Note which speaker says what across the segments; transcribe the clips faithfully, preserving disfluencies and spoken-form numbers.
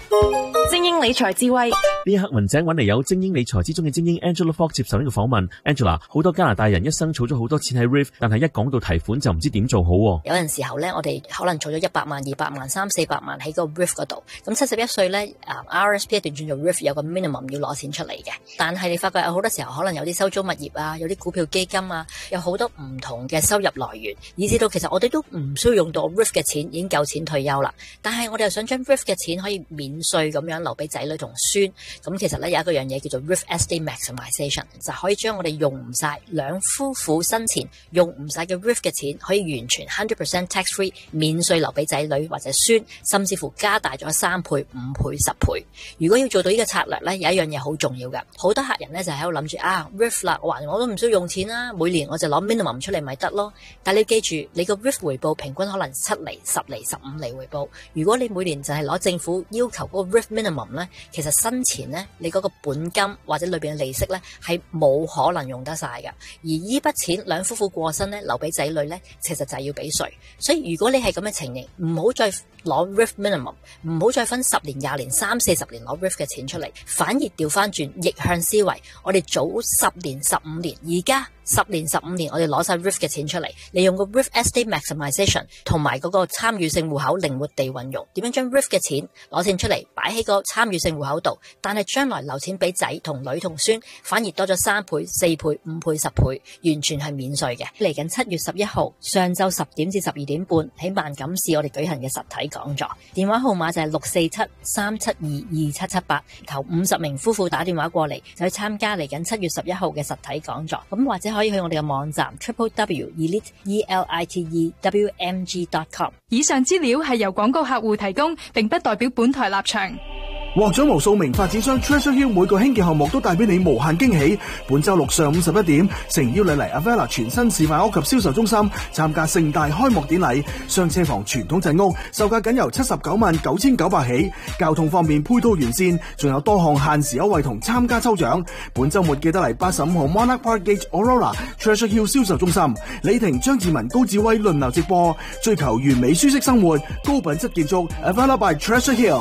Speaker 1: 精英理財智慧，
Speaker 2: 呢一刻文井揾嚟有精英理財之中嘅精英 Angela Fox 接受呢個訪問。Angela， 好多加拿大人一生儲咗好多錢喺 R I F， 但係一講到提款就唔知點做好。
Speaker 3: 有陣時候咧，我哋可能儲咗一百萬、二百萬、三四百萬喺個 R I F 嗰度。咁七十一歲咧，啊 R S P 一段轉做 R I F 有個 minimum 要攞錢出嚟嘅。但係你發覺有好多時候可能有啲收租物業啊，有啲股票基金啊，有好多唔同嘅收入來源，以至到其實我哋都唔需要用到 R I F 嘅錢，已經夠錢退休啦。但係我哋又想將 R I F 嘅錢可以免稅咁樣留俾仔女同孫。咁其實咧有一個樣嘢叫做 R I F Estate Maximization， 就可以將我哋用唔晒兩夫婦生前用唔晒嘅 R I F 嘅錢，可以完全 one hundred percent tax free 免稅留俾仔女或者孫，甚至乎加大咗三倍、五倍、十倍。如果要做到呢個策略咧，有一樣嘢好重要嘅。好多客人咧就喺度諗住啊 R I F 啦，我話我都唔需要用錢啦，每年我就攞 minimum 出嚟咪得咯。但你要記住，你個 R I F 回報平均可能七厘、十厘、十五厘回報。如果你每年就係攞政府要求嗰個 R I F minimum 咧，其實生前咧你嗰個本金或者裏邊嘅利息咧係冇可能用得晒嘅。而依筆錢兩夫婦過身咧留俾仔女咧，其實就係要俾稅。所以如果你係咁嘅情形，唔好再攞 R I F minimum， 唔好再分十年、廿年、三四十年攞 R I F 嘅錢出嚟，反而調翻轉逆向思維，我哋早十年、十五年，而家十年、十五年，我哋攞晒 R I F 嘅錢出嚟，利用個 R I F Estate Maximization 同埋嗰個參與性戶口靈活地運用，點樣將 R I F 嘅錢攞錢出嚟擺喺個參與性戶口度，但係將來留錢俾仔同女同孫，反而多咗三倍、四倍、五倍、十倍，完全係免稅嘅。嚟緊七月十一號上晝十點至十二點半喺萬錦市我哋舉行嘅實體講座，電話號碼就係六四七三七二二七七八，頭五十名夫婦打電話過嚟就去參加嚟緊七月十一號嘅實體講座。咁或者可以去我哋嘅網站 triple w elite e l i t e w m g dot com。
Speaker 4: 以上資料係由廣告客戶提供，並不代表本台立場。
Speaker 5: 獲獎無數名發展商 Treasure Hill 每個興建項目都帶俾你無限驚喜。本周六上午十一點，誠邀你嚟 Avella 全新示範屋及銷售中心參加盛大開幕典禮。雙車房傳統陣屋售價僅由七十九萬九千九百起，交通方面配套完善，仲有多項限時優惠同參加抽獎。本周末記得嚟八十五號 Monarch Park Gate Aurora Treasure Hill 銷售中心，李婷、張志文、高志威輪流直播，追求完美舒適生活，高品質建築 Avella by Treasure Hill。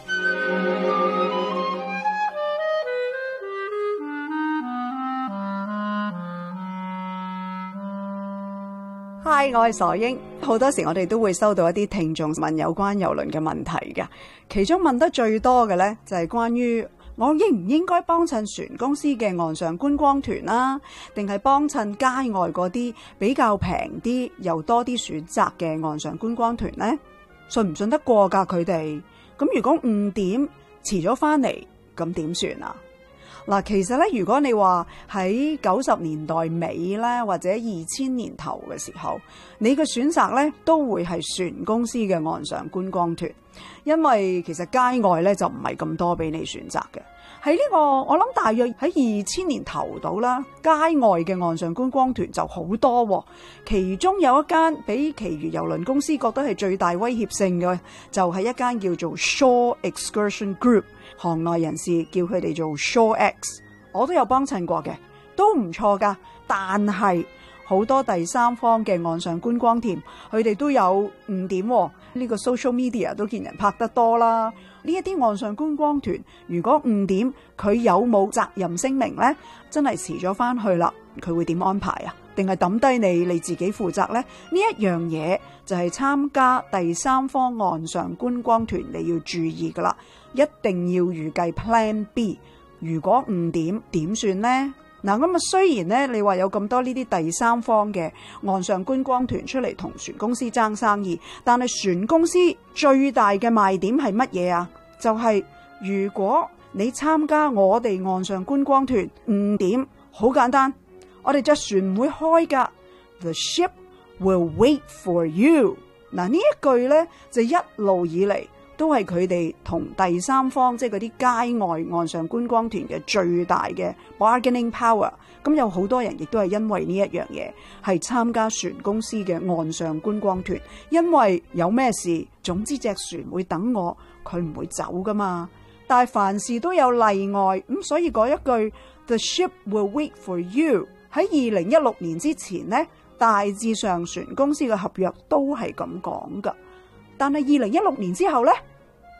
Speaker 6: Hi， 我係傻英。好多時我哋都會收到一啲聽眾問有關郵輪嘅問題嘅，其中問得最多嘅呢，就係關於我應唔應該幫襯船公司嘅岸上觀光團啦，定係幫襯街外嗰啲比較平啲又多啲選擇嘅岸上觀光團呢？信唔信得過㗎佢哋？咁如果誤點遲咗返嚟，咁點算啊？嗱，其實咧，如果你話喺九十年代尾咧，或者二千年頭嘅時候，你嘅選擇咧都會係船公司嘅岸上觀光團，因為其實街外咧就唔係咁多俾你選擇嘅。喺呢個我諗大約喺二千年頭到啦，街外嘅岸上觀光團就好多，其中有一間俾其餘郵輪公司覺得係最大威脅性嘅，就係一間叫做 Shore Excursion Group， 行內人士叫佢哋做 Shore X， 我都有幫襯過嘅，都唔錯噶。但係好多第三方嘅岸上觀光團，佢哋都有誤點，呢個 social media 都見人拍得多啦。呢一啲岸上觀光團，如果誤點，佢有冇責任聲明呢？真係遲咗翻去啦，佢會點安排啊？定係抌低你，你自己負責呢？呢一樣嘢就係參加第三方岸上觀光團你要注意噶啦，一定要預計 Plan B。如果誤點點算呢？嗱，咁啊，雖然咧，你話有咁多呢啲第三方嘅岸上觀光團出嚟同船公司爭生意，但係船公司最大嘅賣點係乜嘢啊？就係、是、如果你參加我哋岸上觀光團誤點，好簡單，我哋隻船唔會開噶 ，The ship will wait for you。嗱，呢一句咧就一路以嚟都係佢哋同第三方，即係嗰啲街外岸上觀光團嘅最大嘅 bargaining power。咁有好多人亦都係因為呢一樣嘢係參加船公司嘅岸上觀光團，因為有咩事，總之隻船會等我，佢唔會走噶嘛。但係凡事都有例外，咁所以嗰一句 The ship will wait for you 喺二零一六年之前呢，大致上船公司嘅合約都係咁講噶。但係二零一六年之後呢，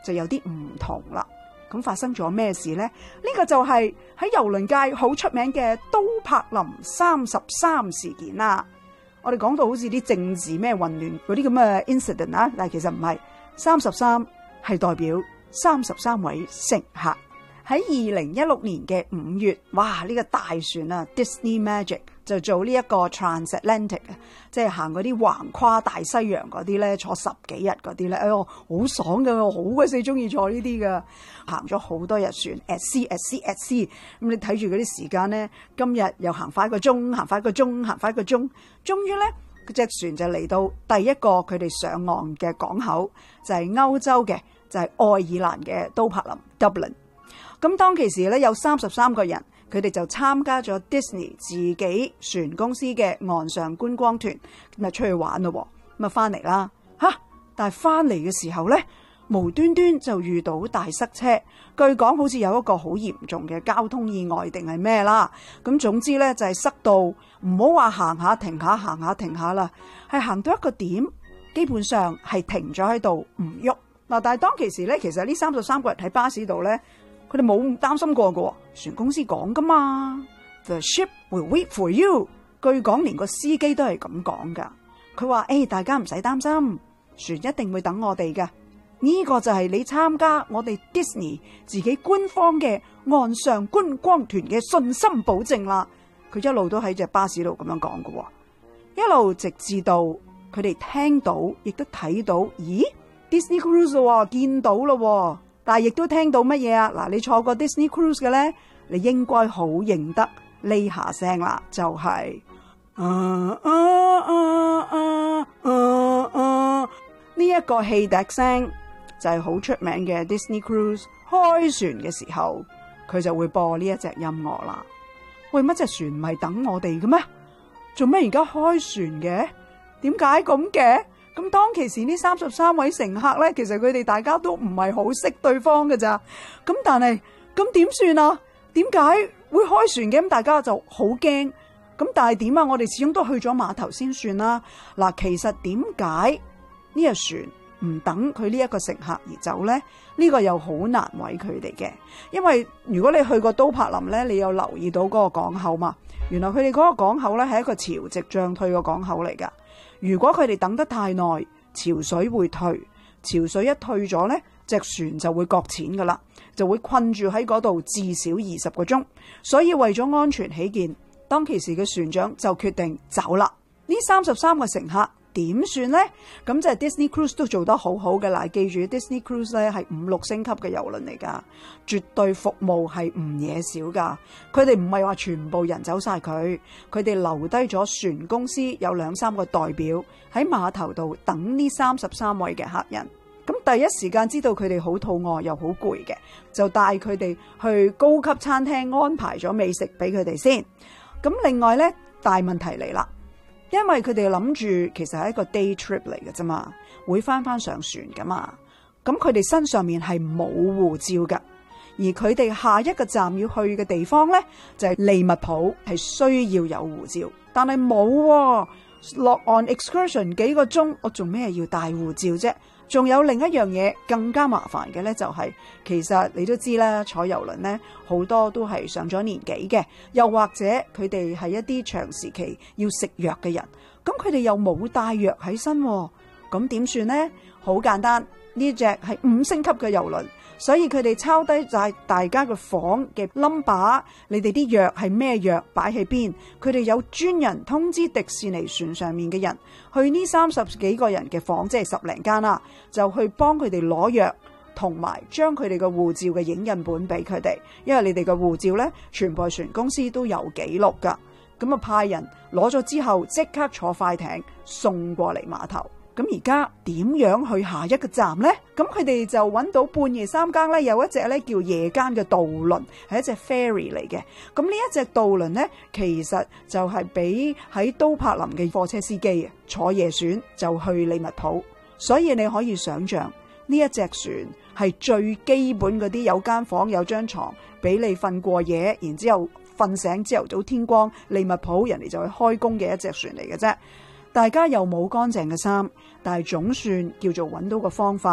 Speaker 6: 就有啲唔同啦。咁發生咗咩事呢？呢個就係喺郵輪界好出名嘅都柏林三十三事件啦。我哋講到好似啲政治咩混亂嗰啲咁嘅 incident 啊，但係其實唔係，三十三係代表三十三位乘客。喺二零一六年嘅五月，哇！呢個大船啊 Disney Magic 就做呢一個 Transatlantic 啊，即係行嗰啲橫跨大西洋嗰啲咧，坐十幾日嗰啲咧，哎呦好爽㗎，我好鬼死中意坐呢啲㗎。行咗好多日船 at sea at sea at sea，咁你睇住嗰啲時間咧，今日又行快一個鐘，行快一個鐘，行快一個鐘，終於咧嗰隻船就嚟到第一個佢哋上岸嘅港口，就係歐洲嘅，就係愛爾蘭嘅都柏林 Dublin。咁當其時咧有三十三個人，佢哋就參加咗 Disney 自己船公司嘅岸上觀光團，咁啊出去玩咯，咁啊翻嚟啦吓，但係翻嚟嘅時候咧，無端端就遇到大塞車，據講好似有一個好嚴重嘅交通意外定係咩啦，咁總之咧就係塞到唔好話行下停下行下停下啦，係行到一個點，基本上係停咗喺度唔喐嗱。但係當其時咧，其實呢三十三個人喺巴士度咧，佢哋冇擔心過嘅，船公司講噶嘛 ，The ship will wait for you。據講連個司機都係咁講噶，佢話誒，大家唔使擔心，船一定會等我哋噶。呢個就係你參加我哋 Disney 自己官方嘅岸上觀光團嘅信心保證啦。佢一路都喺隻巴士度咁樣講嘅，一路直至到佢哋聽到，亦都睇到，咦 Disney Cruise 喎，見到咯。但係亦都聽到乜嘢啊？嗱，你坐過 Disney Cruise 嘅咧，你應該好認得呢下聲啦，就係啊啊啊啊啊啊呢一個氣笛聲，就係好出名嘅 Disney Cruise 開船嘅時候，佢就會播呢一隻音樂啦。喂，乜隻船唔係等我哋嘅咩？做咩而家開船嘅？點解咁嘅？咁當其時呢三十三位乘客咧，其實佢哋大家都唔係好識對方嘅咋，咁但係咁點算啊？點解會開船嘅？咁大家就好驚，咁但係點啊？我哋始終都去咗碼頭先算啦。嗱，其實點解呢隻船唔等佢呢一個乘客而走咧？呢個又好難為佢哋嘅，因為如果你去過都柏林咧，你有留意到嗰個港口嘛？原來佢哋嗰個港口咧係一個潮汐漲退嘅港口嚟噶。如果佢哋等得太耐，潮水會退，潮水一退咗呢，隻船就會擱淺噶啦，就會困住喺嗰度至少二十個鐘。所以為咗安全起見，當其時嘅船長就決定走啦。呢三十三個乘客點算呢？咁就係 Disney Cruise 都做得好好嘅啦。記住 Disney Cruise 咧係五六星級嘅郵輪嚟噶，絕對服務係唔惹少噶。佢哋唔係話全部人走晒佢，佢哋留低咗船公司有兩三個代表喺碼頭度等呢三十三位嘅客人。咁第一時間知道佢哋好肚餓又好攰嘅，就帶佢哋去高級餐廳安排咗美食俾佢哋先。咁另外呢，大問題嚟啦。因為佢哋諗住其實係一個 day trip 嚟嘅啫嘛，會翻翻上船噶嘛，咁佢哋身上面係冇護照噶，而佢哋下一個站要去嘅地方呢，就係利物浦，係需要有護照，但係冇喎，落岸 excursion 幾個鐘，我做咩要帶護照啫？仲有另一樣嘢更加麻煩嘅呢，就係其實你都知啦，坐郵輪呢好多都係上咗年紀嘅，又或者佢哋係一啲長時期要食藥嘅人，咁佢哋又冇帶藥喺身，咁點算呢？好簡單，呢隻係五星級嘅郵輪，所以佢哋抄低晒大家嘅房嘅 number， 你哋啲藥係咩藥擺喺邊，佢哋有專人通知迪士尼船上面嘅人去呢三十幾個人嘅房，即係十零間啦，就去幫佢哋攞藥，同埋將佢哋嘅護照嘅影印本俾佢哋，因為你哋嘅護照呢，全部船公司都有記錄噶，咁啊派人攞咗之後即刻坐快艇送過嚟碼頭。咁而家點樣去下一個站呢？咁佢哋就揾到半夜三更咧，有一隻咧叫夜間嘅渡輪，係一隻 ferry 嚟嘅。咁呢一隻渡輪呢，其實就係俾喺都柏林嘅貨車司機坐夜船就去利物浦。所以你可以想象呢一隻船係最基本嗰啲，有間房有張床俾你瞓過夜，然之後瞓醒朝頭早天光，利物浦人哋就去開工嘅一隻船嚟嘅啫。大家又冇乾淨嘅衫，但係總算叫做揾到個方法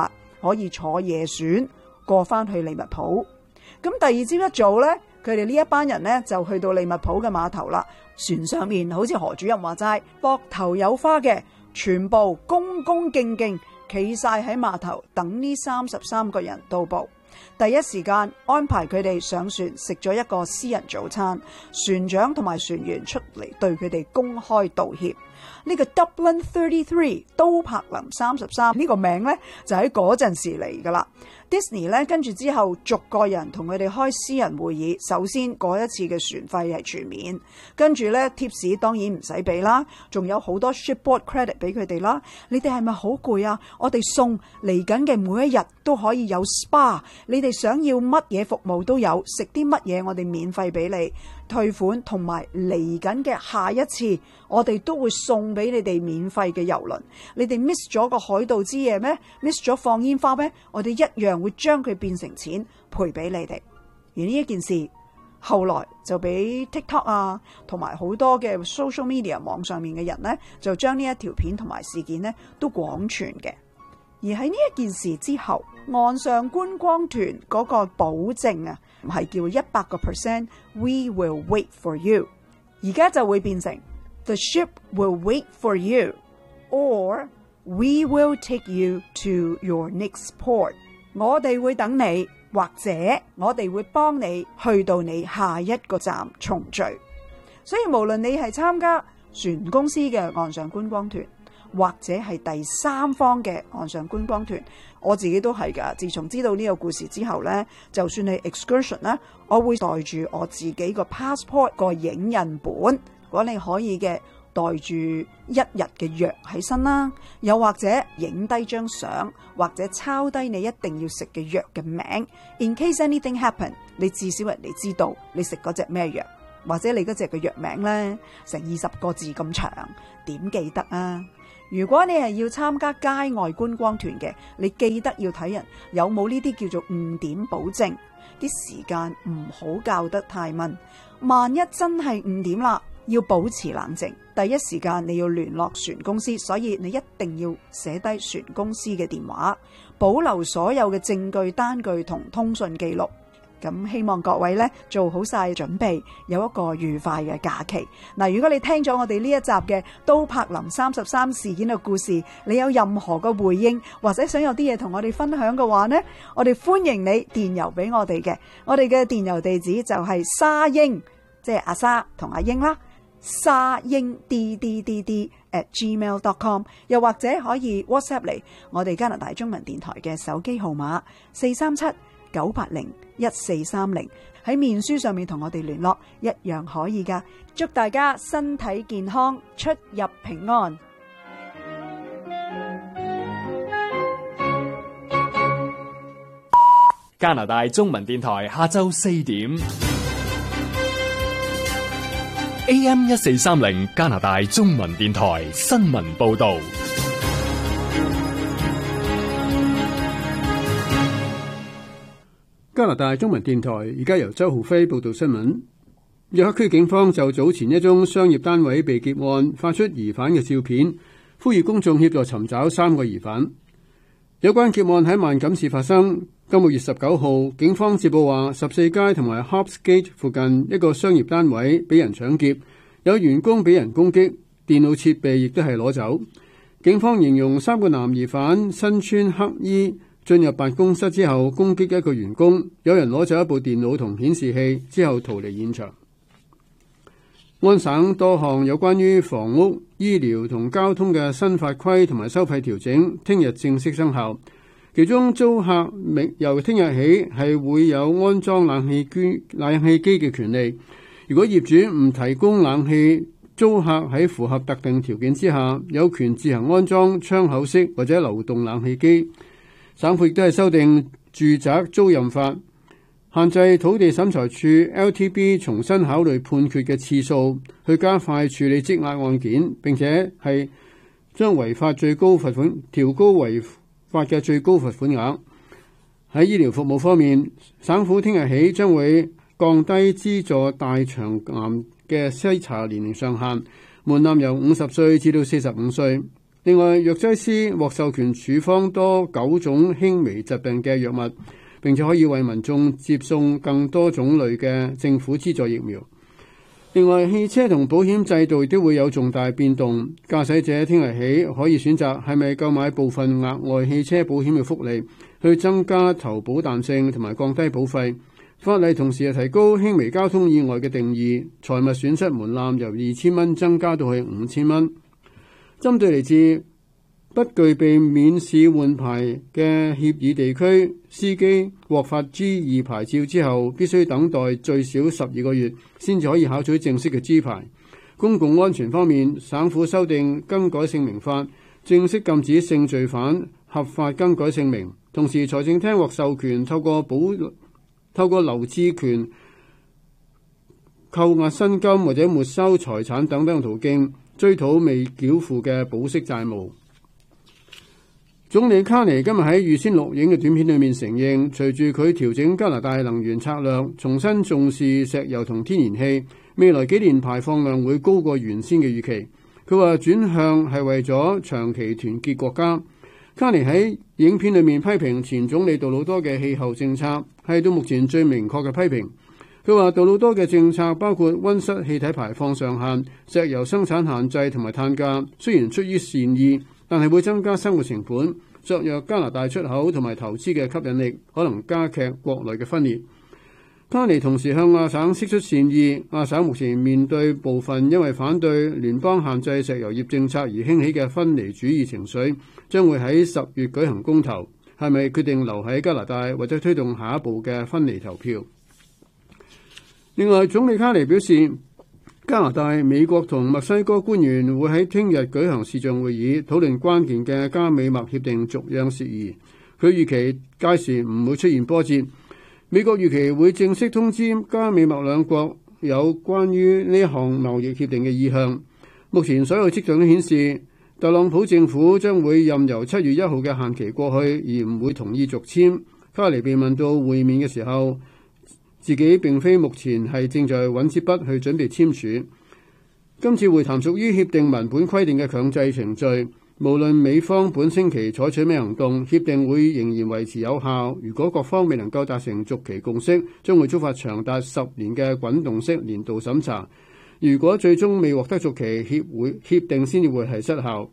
Speaker 6: 可以坐夜船過翻去利物浦。咁第二朝一早呢，佢哋呢一班人呢就去到利物浦嘅碼頭啦。船上面好似何主任話齋，膊頭有花嘅全部恭恭敬敬企晒喺碼頭等呢三十三個人到埗。第一時間安排佢哋上船食咗一個私人早餐，船長同埋船員出嚟對佢哋公開道歉。呢個 Dublin thirty-three 都柏林三十三呢個名呢，就喺嗰陣時嚟噶啦。Disney 咧跟住之後逐個人同佢哋開私人會議，首先嗰一次嘅船費係全免，跟住咧貼士當然唔使俾啦，仲有好多 shipboard credit 俾佢哋啦。你哋係咪好攰啊？我哋送嚟緊嘅每一日都可以有 spa， 你哋想要乜嘢服務都有，食啲乜嘢我哋免費俾你，退款同埋嚟緊嘅下一次我哋都會送俾你哋免費嘅郵輪。你哋 miss 咗個海盜之夜咩？ miss 咗放煙花咩？我哋一樣會將佢變成錢賠俾你哋。而呢一件事後來就俾 TikTok 啊同埋好多嘅 social media 網上面嘅人呢，就將呢一條片同埋事件呢都廣傳嘅。而喺呢一件事之後，岸上觀光團嗰個保證啊，唔係叫一百個 percent we will wait for you， 而家就會變成 the ship will wait for you or we will take you to your next port。 我哋會等你，或者我哋會幫你去到你下一個站重聚。所以無論你係參加船公司嘅岸上觀光團，或者係第三方嘅岸上觀光團，我自己都係㗎。自從知道呢個故事之後呢，就算係 excursion 呢，我會袋住我自己個 passport 個影印本。如果你可以嘅，袋住一日嘅藥喺身啦，又或者影低張相，或者抄低你一定要食嘅藥嘅名 ，in case anything happen， 你至少人哋知道你食嗰隻咩藥，或者你嗰隻嘅藥名呢，成二十個字咁長，點記得啊？如果你係要參加街外觀光團嘅，你記得要睇人有冇呢啲叫做誤點保證，啲時間唔好校得太慢，萬一真係誤點啦，要保持冷靜，第一時間你要聯絡船公司，所以你一定要寫低船公司嘅電話，保留所有嘅證據單據同通訊記錄。咁希望各位呢做好晒準備，有一個愉快嘅假期。嗱，如果你聽咗我哋呢一集嘅都柏林三十三事件嘅故事，你有任何嘅回應或者想有啲嘢同我哋分享嘅話呢，我哋歡迎你電郵俾我哋嘅。我哋嘅電郵地址就係沙英，即係阿沙同阿英啦，沙英 d d d d at gmail dot com， 又或者可以 WhatsApp 嚟我哋加拿大中文電台嘅手機號碼四三七九八零一四三零，喺面書上面同我哋聯絡一樣可以噶。祝大家身體健康，出入平安。
Speaker 7: 加拿大中文電台下晝四點 A M 一四三零，加拿大中文電台新聞報道。
Speaker 8: 加拿大中文電台而家由周浩輝報道新聞。約克區警方就早前一宗商業單位被劫案發出疑犯嘅照片，呼籲公眾協助尋找三個疑犯。有關劫案喺萬錦市發生，今個月十九號，警方接報話十四街同埋 Hobbs Gate 附近一個商業單位俾人搶劫，有員工俾人攻擊，電腦設備亦都係攞走。警方形容三個男疑犯身穿黑衣進入辦公室之後攻擊一個員工，有人攞走一部電腦同顯示器之後逃離現場。安省多項有關於房屋、醫療同交通嘅新法規同埋收費調整聽日正式生效，其中租客由聽日起係會有安裝冷氣機冷氣機嘅權利。如果業主唔提供冷氣，租客喺符合特定條件之下有權自行安裝窗口式或者流動冷氣機。省府亦都係修訂住宅租賃法，限制土地審裁處 L T B 重新考慮判決嘅次數，去加快處理積壓案件，並且係將違法最高罰款調高違法嘅最高罰款額。喺醫療服務方面，省府聽日起將會降低資助大腸癌嘅篩查年齡上限，門檻由五十歲至到四十五歲。 另外，藥劑師獲授權處方多九種輕微疾病嘅藥物，並且可以為民眾接送更多種類嘅政府資助疫苗。另外，汽車同保險制度都會有重大變動，駕駛者聽日起可以選擇係咪購買部分額外汽車保險嘅福利，去增加投保彈性同埋降低保費。法例同時係提高輕微交通意外嘅定義，財物損失門檻由二千蚊增加到去五千蚊。針對嚟自不具備免試換牌嘅協議地區，司機獲發 G 二牌照之後，必須等待最少十二個月先至可以考取正式嘅 G 牌。公共安全方面，省府修訂更改姓名法，正式禁止性罪犯合法更改姓名。同時，財政廳獲授權透過保透過留置權扣押薪金或者沒收財產等等途徑，追討未繳付嘅保釋債務。總理卡尼今日喺預先錄影嘅短片裏面承認，隨住佢調整加拿大能源策略，重新重視石油同天然氣，未來幾年排放量會高過原先嘅預期。佢話轉向係為咗長期團結國家。卡尼喺影片裏面批評前總理杜魯多嘅氣候政策，係到目前最明確嘅批評。佢話杜魯多嘅政策包括溫室氣體排放上限、石油生產限制同埋碳價，雖然出於善意，但係會增加生活成本，削弱加拿大出口同埋投資嘅吸引力，可能加劇國內嘅分裂。卡尼同時向亞省釋出善意，亞省目前面對部分因為反對聯邦限制石油業政策而興起嘅分離主義情緒，將會喺十月舉行公投，係咪決定留喺加拿大或者推動下一步嘅分離投票。另外，總理卡尼表示，加拿大、美國同墨西哥官員會喺聽日舉行視像會議，討論關鍵嘅加美墨協定續約事宜。佢預期屆時唔會出現波折。美國預期會正式通知加美墨兩國有關於呢項貿易協定嘅意向。目前所有跡象都顯示，特朗普政府將會任由七月一號嘅限期過去，而唔會同意續簽。卡尼被問到會面嘅時候，自己並非目前係正在揾支筆去準備簽署。今次會談屬於協定文本規定嘅強制程序，無論美方本星期採取咩行動，協定會仍然維持有效。如果各方未能夠達成續期共識，將會觸發長達十年嘅滾動式年度審查。如果最終未獲得續期，協會協定先至會係失效。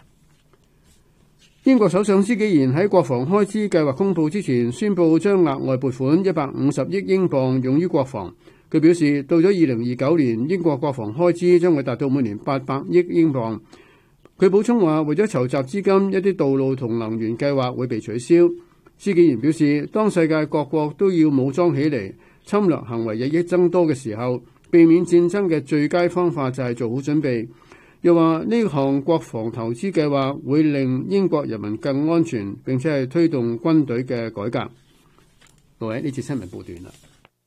Speaker 8: 英國首相施紀賢喺國防開支計劃公佈之前，宣布將額外撥款一百五十億英鎊用於國防。佢表示，到咗二零二九年，英國國防開支將會達到每年八百億英鎊。佢補充話，為咗籌集資金，一啲道路同能源計劃會被取消。施紀賢表示，當世界各國都要武裝起嚟，侵略行為日益增多嘅時候，避免戰爭嘅最佳方法就係做好準備。又話呢項國防投資計劃會令英國人民更安全，並且係推動軍隊嘅改革。各位，呢節新聞報段啦。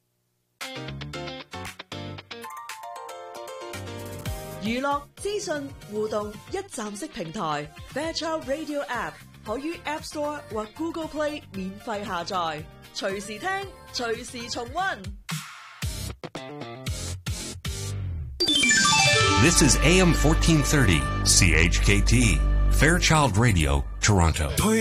Speaker 9: 娛樂資訊互動一站式平台 Fairchild Radio App 可於 App Store 或 Google Play 免費下載，隨時聽，隨時重溫。
Speaker 10: This is A M fourteen thirty C H K T Fairchild Radio Toronto。